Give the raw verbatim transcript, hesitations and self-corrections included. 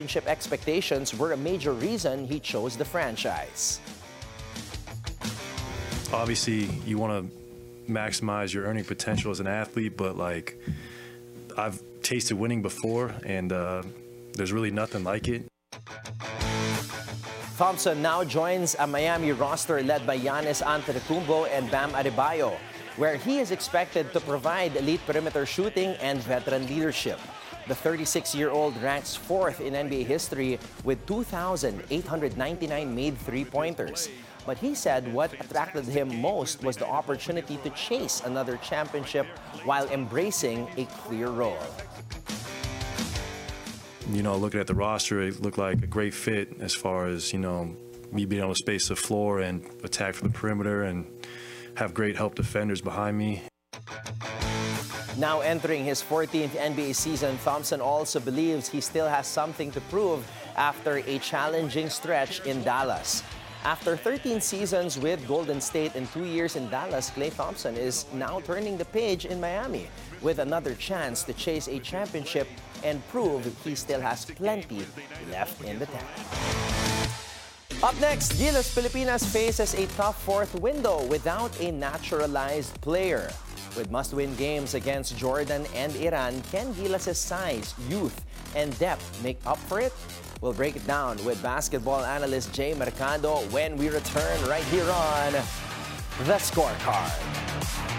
Championship expectations were a major reason he chose the franchise. Obviously, you want to maximize your earning potential as an athlete, but like I've tasted winning before, and uh, there's really nothing like it. Thompson now joins a Miami roster led by Giannis Antetokounmpo and Bam Adebayo, where he is expected to provide elite perimeter shooting and veteran leadership. The thirty-six-year-old ranks fourth in N B A history with two thousand eight hundred ninety-nine made three-pointers. But he said what attracted him most was the opportunity to chase another championship while embracing a clear role. You know, looking at the roster, it looked like a great fit as far as, you know, me being able to space the floor and attack from the perimeter and have great help defenders behind me. Now entering his fourteenth N B A season, Thompson also believes he still has something to prove after a challenging stretch in Dallas. After thirteen seasons with Golden State and two years in Dallas, Klay Thompson is now turning the page in Miami with another chance to chase a championship and prove he still has plenty left in the tank. Up next, Gilas Pilipinas faces a tough fourth window without a naturalized player. With must-win games against Jordan and Iran, can Gilas' size, youth, and depth make up for it? We'll break it down with basketball analyst Jay Mercado when we return right here on The Scorecard.